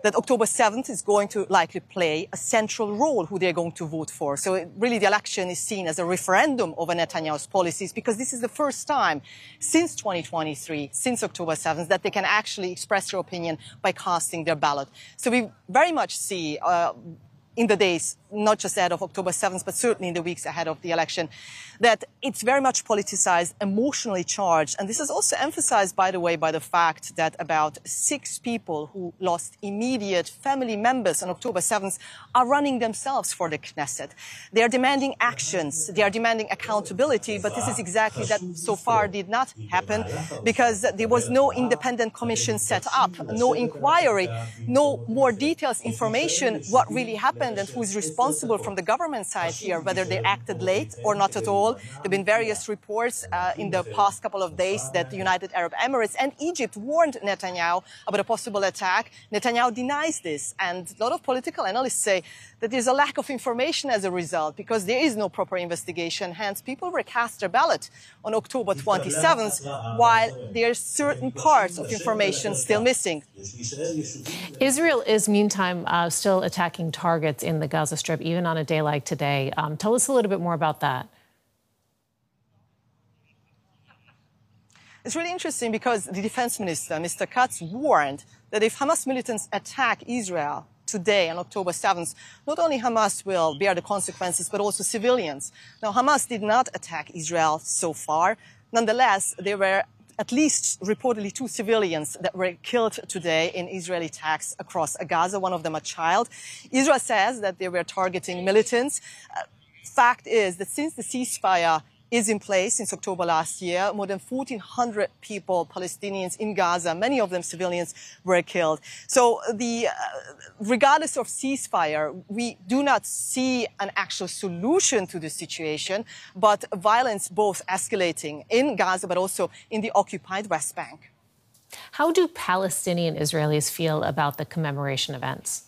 that October 7th is going to likely play a central role who they're going to vote for. So really the election is seen as a referendum over Netanyahu's policies, because this is the first time since 2023, since October 7th, that they can actually express their opinion by casting their ballot. So we very much see in the days, not just ahead of October 7th, but certainly in the weeks ahead of the election, that it's very much politicized, emotionally charged. And this is also emphasized, by the way, by the fact that about 6 people who lost immediate family members on October 7th are running themselves for the Knesset. They are demanding actions. They are demanding accountability. But this is exactly that so far did not happen, because there was no independent commission set up, no inquiry, no more details, information, what really happened and who is responsible from the government side here, whether they acted late or not at all. There have been various reports in the past couple of days that the United Arab Emirates and Egypt warned Netanyahu about a possible attack. Netanyahu denies this, and a lot of political analysts say that there's a lack of information as a result, because there is no proper investigation. Hence, people will cast their ballot on October 27th, while there's certain parts of information still missing. Israel is, meantime, still attacking targets in the Gaza Strip, even on a day like today. Tell us a little bit more about that. It's really interesting because the defense minister, Mr. Katz, warned that if Hamas militants attack Israel today on October 7th, not only Hamas will bear the consequences, but also civilians. Now, Hamas did not attack Israel so far. Nonetheless, there were at least reportedly 2 civilians that were killed today in Israeli attacks across Gaza, one of them a child. Israel says that they were targeting militants. Fact is that since the ceasefire is in place since October last year, more than 1,400 people, Palestinians in Gaza, many of them civilians, were killed. So regardless of ceasefire, we do not see an actual solution to the situation, but violence both escalating in Gaza, but also in the occupied West Bank. How do Palestinian Israelis feel about the commemoration events?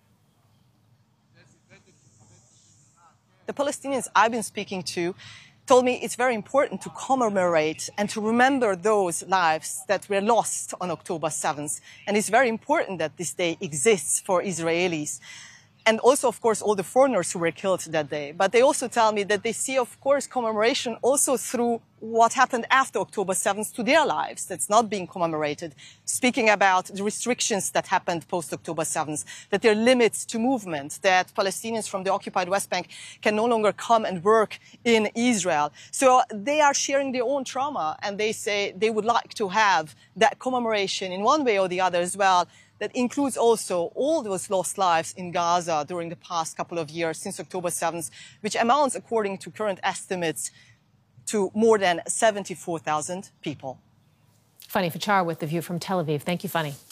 The Palestinians I've been speaking to told me it's very important to commemorate and to remember those lives that were lost on October 7th. And it's very important that this day exists for Israelis. And also, of course, all the foreigners who were killed that day. But they also tell me that they see, of course, commemoration also through what happened after October 7th to their lives that's not being commemorated. Speaking about the restrictions that happened post-October 7th, that there are limits to movement, that Palestinians from the occupied West Bank can no longer come and work in Israel. So they are sharing their own trauma, and they say they would like to have that commemoration in one way or the other as well, that includes also all those lost lives in Gaza during the past couple of years since October 7th, which amounts, according to current estimates, to more than 74,000 people. Fanny Farshad with The View from Tel Aviv. Thank you, Fanny.